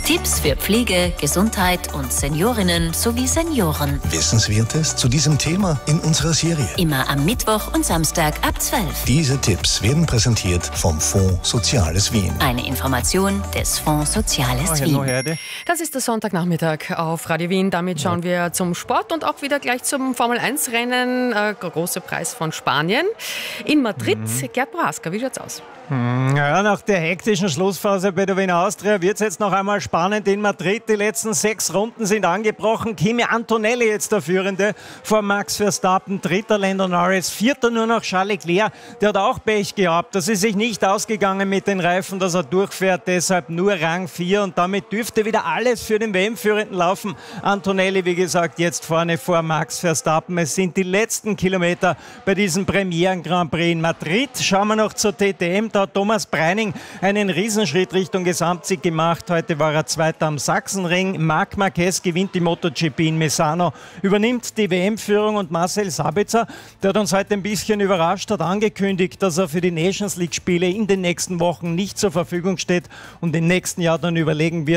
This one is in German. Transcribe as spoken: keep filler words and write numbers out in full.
Tipps für Pflege, Gesundheit und Seniorinnen sowie Senioren. Wissenswertes zu diesem Thema in unserer Serie. Immer am Mittwoch und Samstag ab zwölf. Diese Tipps werden präsentiert vom Fonds Soziales Wien. Eine Information des Fonds Soziales Oh, Wien. Das ist der Sonntagnachmittag auf Radio Wien. Damit schauen wir zum Sport und auch wieder gleich zum Formel eins Rennen. Äh, große Preis von Spanien. In Madrid, mhm. Gerd Prohaska, wie schaut's aus? Ja, nach der hektischen Schlussphase bei der Wiener Austria wird es jetzt noch einmal spannend in Madrid. Die letzten sechs Runden sind angebrochen. Kimi Antonelli jetzt der Führende vor Max Verstappen. Dritter Lando Norris, vierter nur noch Charles Leclerc. Der hat auch Pech gehabt. Das ist sich nicht ausgegangen mit den Reifen, dass er durchfährt. Deshalb nur Rang vier und damit dürfte wieder alles für den W M-Führenden laufen. Antonelli, wie gesagt, jetzt vorne vor Max Verstappen. Es sind die letzten Kilometer bei diesem Premieren-Grand Prix in Madrid. Schauen wir noch zur T T M. Da hat Thomas Breining einen Riesenschritt Richtung Gesamtsieg gemacht. Heute war er Zweiter am Sachsenring. Marc Marquez gewinnt die MotoGP in Misano, übernimmt die W M-Führung und Marcel Sabitzer, der hat uns heute ein bisschen überrascht, hat angekündigt, dass er für die Nations League-Spiele in den nächsten Wochen nicht zur Verfügung steht und im nächsten Jahr dann überlegen wird,